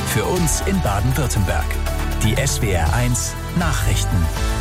Für uns in Baden-Württemberg. Die SWR1 Nachrichten.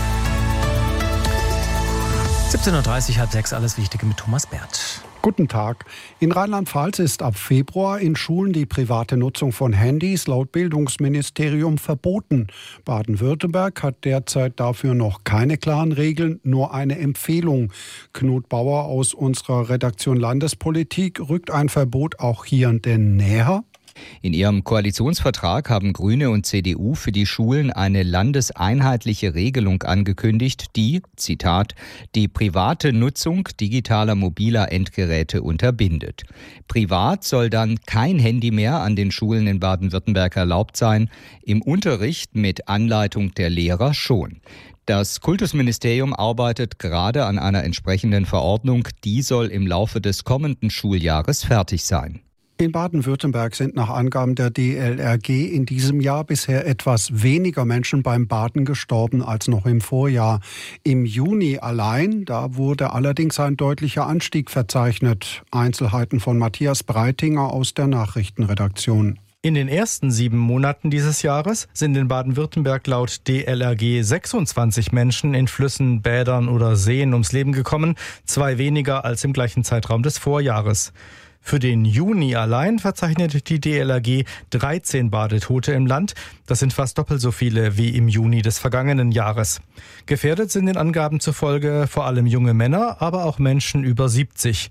17.30 Uhr, halb 6, alles Wichtige mit Thomas Bert. Guten Tag. In Rheinland-Pfalz ist ab Februar in Schulen die private Nutzung von Handys laut Bildungsministerium verboten. Baden-Württemberg hat derzeit dafür noch keine klaren Regeln, nur eine Empfehlung. Knut Bauer aus unserer Redaktion Landespolitik, rückt ein Verbot auch hier denn näher? In ihrem Koalitionsvertrag haben Grüne und CDU für die Schulen eine landeseinheitliche Regelung angekündigt, die, Zitat, die private Nutzung digitaler mobiler Endgeräte unterbindet. Privat soll dann kein Handy mehr an den Schulen in Baden-Württemberg erlaubt sein, im Unterricht mit Anleitung der Lehrer schon. Das Kultusministerium arbeitet gerade an einer entsprechenden Verordnung, die soll im Laufe des kommenden Schuljahres fertig sein. In Baden-Württemberg sind nach Angaben der DLRG in diesem Jahr bisher etwas weniger Menschen beim Baden gestorben als noch im Vorjahr. Im Juni allein, da wurde allerdings ein deutlicher Anstieg verzeichnet. Einzelheiten von Matthias Breitinger aus der Nachrichtenredaktion. In den ersten 7 Monaten dieses Jahres sind in Baden-Württemberg laut DLRG 26 Menschen in Flüssen, Bädern oder Seen ums Leben gekommen, 2 weniger als im gleichen Zeitraum des Vorjahres. Für den Juni allein verzeichnet die DLRG 13 Badetote im Land. Das sind fast doppelt so viele wie im Juni des vergangenen Jahres. Gefährdet sind den Angaben zufolge vor allem junge Männer, aber auch Menschen über 70.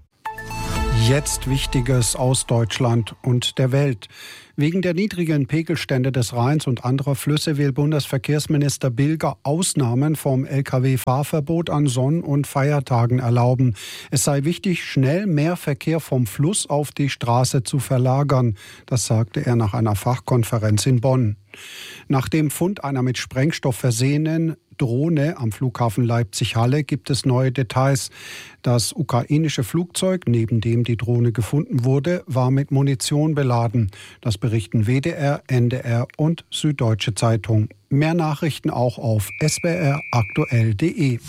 Jetzt Wichtiges aus Deutschland und der Welt. Wegen der niedrigen Pegelstände des Rheins und anderer Flüsse will Bundesverkehrsminister Bilger Ausnahmen vom Lkw-Fahrverbot an Sonn- und Feiertagen erlauben. Es sei wichtig, schnell mehr Verkehr vom Fluss auf die Straße zu verlagern. Das sagte er nach einer Fachkonferenz in Bonn. Nach dem Fund einer mit Sprengstoff versehenen Drohne am Flughafen Leipzig-Halle gibt es neue Details. Das ukrainische Flugzeug, neben dem die Drohne gefunden wurde, war mit Munition beladen. Das berichten WDR, NDR und Süddeutsche Zeitung. Mehr Nachrichten auch auf swraktuell.de.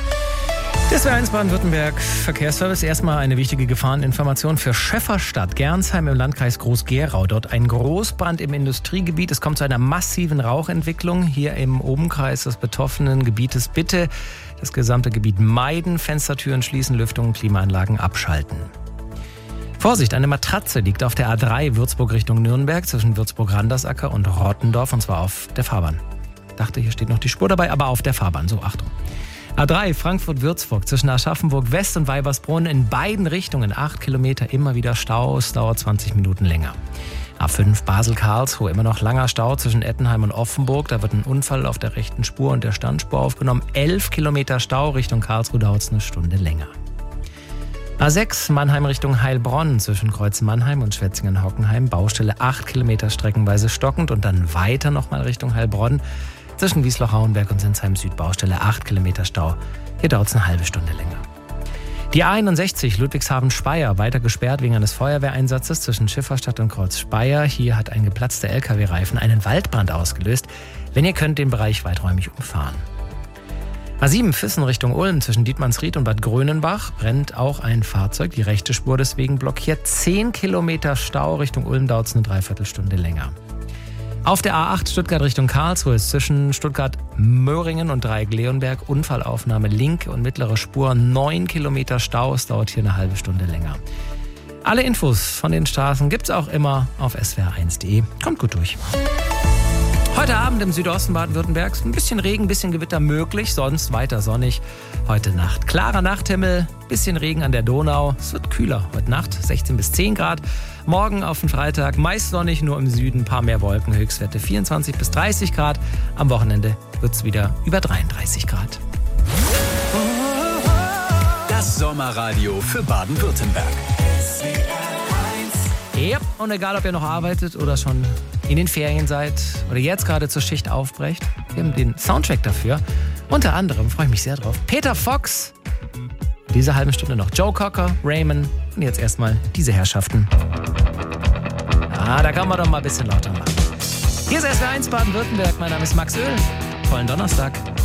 Das wäre 1 Baden-Württemberg Verkehrsservice. Erstmal eine wichtige Gefahreninformation für Schäfferstadt, Gernsheim im Landkreis Groß-Gerau. Dort ein Großbrand im Industriegebiet. Es kommt zu einer massiven Rauchentwicklung hier im Umkreis des betroffenen Gebietes. Bitte das gesamte Gebiet meiden, Fenstertüren schließen, Lüftungen, Klimaanlagen abschalten. Vorsicht, eine Matratze liegt auf der A3 Würzburg Richtung Nürnberg zwischen Würzburg-Randersacker und Rottendorf, und zwar auf der Fahrbahn. Ich dachte, hier steht noch die Spur dabei, aber auf der Fahrbahn. So, Achtung. A3 Frankfurt-Würzburg zwischen Aschaffenburg-West und Weibersbrunn in beiden Richtungen 8 Kilometer, immer wieder Staus, dauert 20 Minuten länger. A5 Basel-Karlsruhe, immer noch langer Stau zwischen Ettenheim und Offenburg. Da wird ein Unfall auf der rechten Spur und der Standspur aufgenommen. 11 Kilometer Stau Richtung Karlsruhe, dauert es eine Stunde länger. A6 Mannheim Richtung Heilbronn zwischen Kreuz Mannheim und Schwetzingen-Hockenheim. Baustelle 8 Kilometer streckenweise stockend und dann weiter nochmal Richtung Heilbronn. Zwischen Wiesloch-Hauenberg und Sinsheim Süd Baustelle 8 Kilometer Stau. Hier dauert es eine halbe Stunde länger. Die A61 Ludwigshafen-Speyer weiter gesperrt wegen eines Feuerwehreinsatzes zwischen Schifferstadt und Kreuz-Speyer. Hier hat ein geplatzter LKW-Reifen einen Waldbrand ausgelöst. Wenn ihr könnt, den Bereich weiträumig umfahren. A7 Füssen Richtung Ulm zwischen Dietmannsried und Bad Grönenbach brennt auch ein Fahrzeug. Die rechte Spur deswegen blockiert. 10 Kilometer Stau Richtung Ulm, dauert es eine Dreiviertelstunde länger. Auf der A8 Stuttgart Richtung Karlsruhe ist zwischen Stuttgart-Möhringen und Dreieck-Leonberg Unfallaufnahme linke und mittlere Spur. 9 Kilometer Stau, es dauert hier eine halbe Stunde länger. Alle Infos von den Straßen gibt's auch immer auf swr1.de. Kommt gut durch. Heute Abend im Südosten Baden-Württembergs ein bisschen Regen, ein bisschen Gewitter möglich, sonst weiter sonnig. Heute Nacht klarer Nachthimmel, bisschen Regen an der Donau. Es wird kühler heute Nacht, 16 bis 10 Grad. Morgen auf den Freitag meist sonnig, nur im Süden ein paar mehr Wolken, Höchstwerte 24 bis 30 Grad. Am Wochenende wird es wieder über 33 Grad. Das Sommerradio für Baden-Württemberg. Ja, und egal, ob ihr noch arbeitet oder schon in den Ferien seid oder jetzt gerade zur Schicht aufbrecht, wir haben den Soundtrack dafür. Unter anderem, freue ich mich sehr drauf, Peter Fox. In dieser halben Stunde noch Joe Cocker, Raymond und jetzt erstmal diese Herrschaften. Da kann man doch mal ein bisschen lauter machen. Hier ist SWR1 Baden-Württemberg, mein Name ist Max Öl. Vollen Donnerstag.